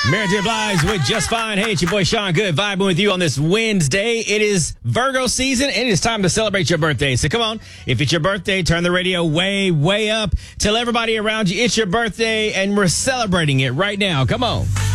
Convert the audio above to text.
Mary J. Blige with Just Fine. Hey, it's your boy Sean Good vibing with you on this Wednesday. It is Virgo season and it's time to celebrate your birthday. So come on, if it's your birthday, turn the radio way up. Tell everybody around you it's your birthday and we're celebrating it right now. Come on.